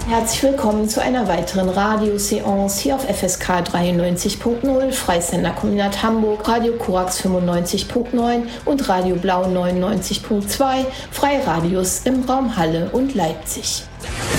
Herzlich willkommen zu einer weiteren Radioseance hier auf FSK 93.0, Freisender Kommunat Hamburg, Radio Korax 95.9 und Radio Blau 99.2, Freie Radios im Raum Halle und Leipzig.